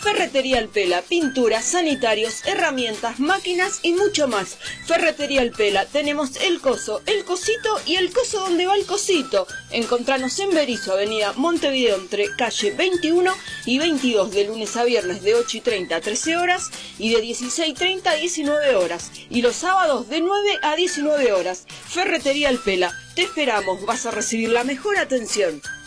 Ferretería Alpela, pinturas, sanitarios, herramientas, máquinas y mucho más. Ferretería Alpela, tenemos el coso, el cosito y el coso donde va el cosito. Encontranos en Berisso, avenida Montevideo, entre calle 21 y 22, de lunes a viernes de 8:30 a 13 horas y de 16:30 a 19 horas. Y los sábados de 9 a 19 horas. Ferretería Alpela, te esperamos, vas a recibir la mejor atención.